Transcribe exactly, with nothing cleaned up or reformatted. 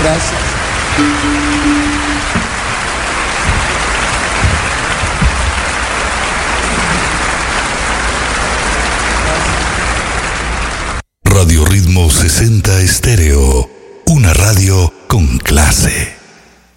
Gracias. Radio Ritmo sesenta Estéreo, una radio con clase.